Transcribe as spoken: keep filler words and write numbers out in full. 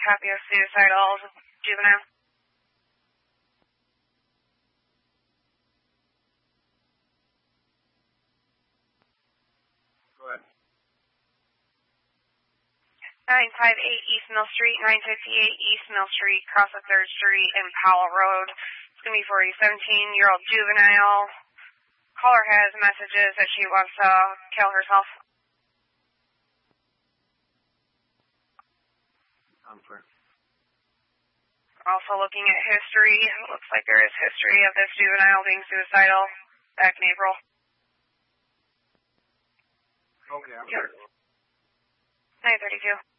copy of suicidal juvenile. Go ahead. nine fifty-eight East Mill Street, nine fifty-eight East Mill Street, cross of third Street and Powell Road. It's going to be for a seventeen-year-old juvenile. Caller has messages that she wants to kill herself. I'm clear. Also looking at history. Looks like there is history of this juvenile being suicidal back in April. Okay, I'm clear. nine thirty-two.